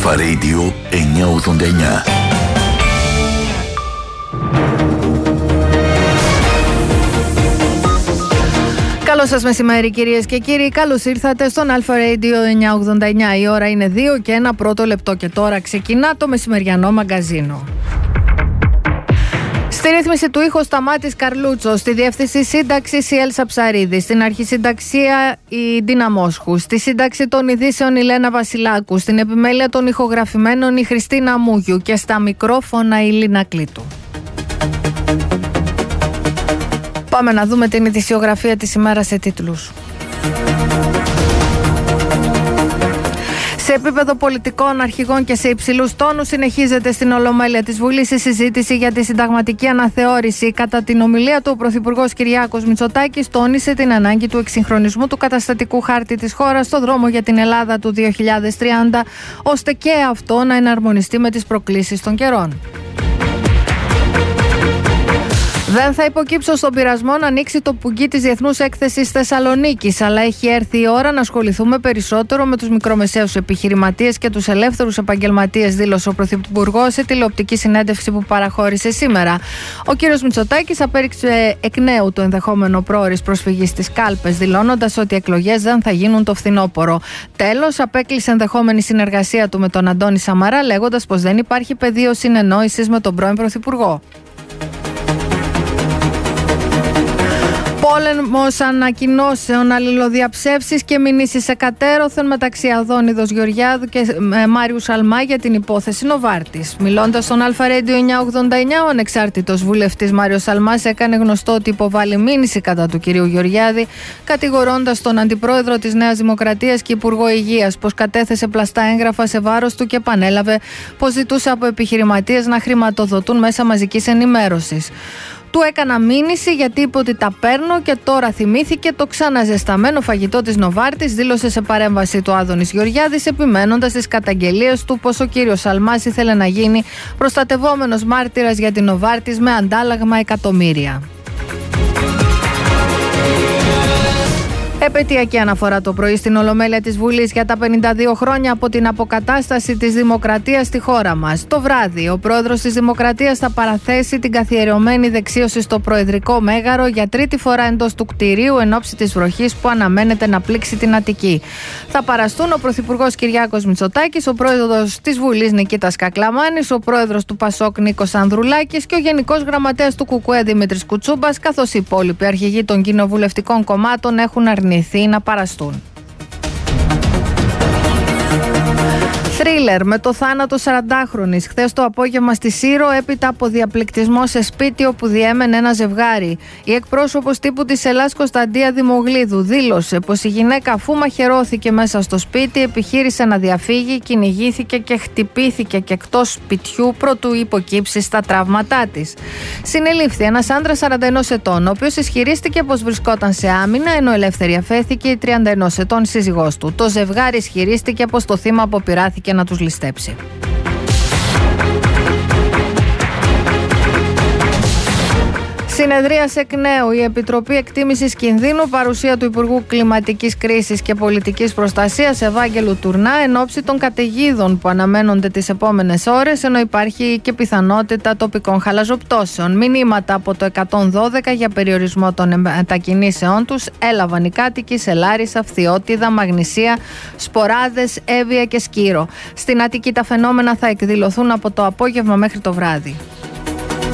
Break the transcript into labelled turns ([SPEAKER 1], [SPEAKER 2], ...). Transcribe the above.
[SPEAKER 1] Αλφα Radio 989.
[SPEAKER 2] Καλό σας μεσημέρι κυρίες και κύριοι, καλώς ήρθατε στον Αλφα Radio 989. Η ώρα είναι 2 και 1 πρώτο λεπτό και τώρα ξεκινά το μεσημεριανό μαγκαζίνο. Στη ρύθμιση του ήχου Σταμάτης Καρλούτσο, στη διεύθυνση σύνταξης η Έλσα Ψαρίδη, στην αρχισυνταξία η Ντίνα Μόσχου, στη σύνταξη των ειδήσεων η Λένα Βασιλάκου, στην επιμέλεια των ηχογραφημένων η Χριστίνα Μούγιου και στα μικρόφωνα η Λίνα Κλήτου. Πάμε να δούμε την ειδησιογραφία της ημέρας σε τίτλους. Σε επίπεδο πολιτικών αρχηγών και σε υψηλούς τόνους συνεχίζεται στην Ολομέλεια της Βουλής η συζήτηση για τη συνταγματική αναθεώρηση. Κατά την ομιλία του, ο Πρωθυπουργός Κυριάκος Μητσοτάκης τόνισε την ανάγκη του εξυγχρονισμού του καταστατικού χάρτη της χώρας στο δρόμο για την Ελλάδα του 2030, ώστε και αυτό να εναρμονιστεί με τις προκλήσεις των καιρών. Δεν θα υποκύψω στον πειρασμό να ανοίξει το πουγγί της Διεθνούς Έκθεσης Θεσσαλονίκης, αλλά έχει έρθει η ώρα να ασχοληθούμε περισσότερο με τους μικρομεσαίους επιχειρηματίες και τους ελεύθερους επαγγελματίες, δήλωσε ο Πρωθυπουργός σε τηλεοπτική συνέντευξη που παραχώρησε σήμερα. Ο κύριος Μητσοτάκης απέριξε εκ νέου το ενδεχόμενο πρόωρης προσφυγής στις κάλπες, δηλώνοντας ότι οι εκλογές δεν θα γίνουν το φθινόπωρο. Τέλος, απέκλεισε ενδεχόμενη συνεργασία του με τον Αντώνη Σαμαρά, λέγοντας πως δεν υπάρχει πεδίο συνεννόησης με τον πρώην Πρωθυπουργό. Πόλεμος ανακοινώσεων, αλληλοδιαψεύσεις και μηνύσεις εκατέρωθεν μεταξύ Αδόνιδος Γεωργιάδου και Μάριου Σαλμά για την υπόθεση Νοβάρτης. Μιλώντας στον Αλφα Radio 989, ο ανεξάρτητος βουλευτής Μάριος Σαλμάς έκανε γνωστό ότι υποβάλλει μήνυση κατά του κυρίου Γεωργιάδη, κατηγορώντας τον αντιπρόεδρο της Νέας Δημοκρατίας και Υπουργό Υγείας πως κατέθεσε πλαστά έγγραφα σε βάρος του και επανέλαβε πως ζητούσε από επιχειρηματίες να χρηματοδοτούν μέσα μαζικής ενημέρωσης. Του έκανα μήνυση γιατί είπε ότι τα παίρνω και τώρα θυμήθηκε το ξαναζεσταμένο φαγητό της Νοβάρτης, δήλωσε σε παρέμβαση του Άδωνης Γεωργιάδης, επιμένοντας τις καταγγελίες του πως ο κύριος Σαλμάς ήθελε να γίνει προστατευόμενος μάρτυρας για την Νοβάρτης με αντάλλαγμα εκατομμύρια. Επαιτειακή αναφορά το πρωί στην Ολομέλεια της Βουλής για τα 52 χρόνια από την αποκατάσταση της Δημοκρατίας στη χώρα μας. Το βράδυ, ο πρόεδρος της Δημοκρατίας θα παραθέσει την καθιερωμένη δεξίωση στο Προεδρικό Μέγαρο για τρίτη φορά εντός του κτηρίου εν ώψη της βροχής που αναμένεται να πλήξει την Αττική. Θα παραστούν ο Πρωθυπουργός Κυριάκος Μητσοτάκης, ο πρόεδρος της Βουλής Νικήτας Κακλαμάνης, ο πρόεδρος του Πασόκ Νίκος Ανδρουλάκης και ο Γενικός Γραμματέας του Κουκουέ Δημήτρης Κουτσούμπας, καθώς οι υπόλοιποι αρχηγοί των κοινοβουλευτικών κομμάτων έχουν αρνηθεί να παραστούν. Θρίλερ με το θάνατο 40χρονης χθες το απόγευμα στη Σύρο έπειτα από διαπληκτισμό σε σπίτι όπου διέμενε ένα ζευγάρι. Η εκπρόσωπος τύπου της Ελλάς Κωνσταντία Δημογλίδου δήλωσε πως η γυναίκα, αφού μαχαιρώθηκε μέσα στο σπίτι, επιχείρησε να διαφύγει, κυνηγήθηκε και χτυπήθηκε και εκτός σπιτιού προτού υποκύψει στα τραύματά της. Συνελήφθη ένας άντρας 41 ετών, ο οποίος ισχυρίστηκε πως βρισκόταν σε άμυνα, ενώ ελεύθερη αφέθηκε η 31 ετών σύζυγός του. Το ζευγάρι ισχυρίστηκε πως το θύμα αποπειράθηκε να τους ληστέψει. Συνεδρίασε εκ νέου η Επιτροπή Εκτίμησης Κινδύνου, παρουσία του Υπουργού Κλιματικής Κρίσης και Πολιτικής Προστασίας Ευάγγελου Τουρνά εν ώψη των καταιγίδων που αναμένονται τις επόμενες ώρες, ενώ υπάρχει και πιθανότητα τοπικών χαλαζοπτώσεων. Μηνύματα από το 112 για περιορισμό των μετακινήσεών τους έλαβαν οι κάτοικοι σε Λάρισα, Φθιώτιδα, Μαγνησία, Σποράδες, Εύβοια και Σκύρο. Στην Αττική τα φαινόμενα θα εκδηλωθούν από το απόγευμα μέχρι το βράδυ.